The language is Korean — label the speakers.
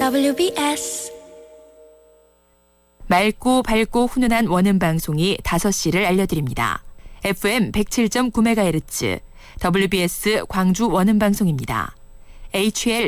Speaker 1: WBS
Speaker 2: 맑고 밝고 훈훈한 원음방송이 5시를 알려드립니다. FM 107.9MHz WBS 광주 원음방송입니다. HL